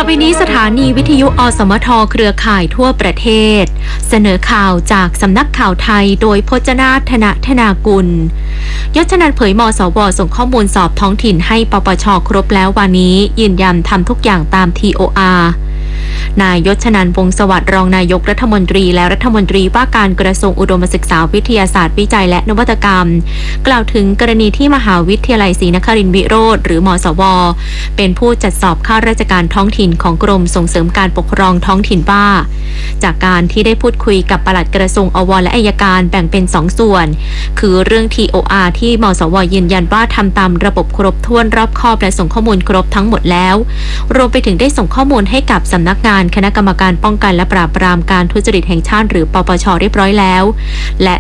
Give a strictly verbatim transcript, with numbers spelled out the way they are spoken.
ไปนี้สถานีวิทยุอสมทเครือข่ายทั่วประเทศเสนอข่าวจากสำนักข่าวไทยโดยพจนาถธนธนากุลยศนันท์เผยมสวส่งข้อมูลสอบท้องถิ่นให้ปปชครบแล้ววันนี้ยืนยันทำทุกอย่างตาม ที โอ อาร์ นายยศนันท์ วงศ์สวัสดิ์รองนายกรัฐมนตรีและรัฐมนตรีว่าการกระทรวงอุดมศึกษาวิทยาศาสตร์วิจัยและนวัตกรรมกล่าวถึงกรณีที่มหาวิทยาลัยศรีนครินทรวิโรธหรือมสวเป็นผู้จัดสอบข้าราชการท้องถิ่นของกรมส่งเสริมการปกครองท้องถิ่นว่าจากการที่ได้พูดคุยกับปลัดกระทรวงอวและอัยการแบ่งเป็นสองส่วนคือเรื่อง ที โอ อาร์ ที่มสวยืนยันว่าทำตามระบบครบถ้วนรอบคอบและส่งข้อมูลครบทั้งหมดแล้วรวมไปถึงได้ส่งข้อมูลให้กับสำนักงานคณะกรรมการป้องกันและปราบปรามการทุจริตแห่งชาติหรือปปชเรียบร้อยแล้วและ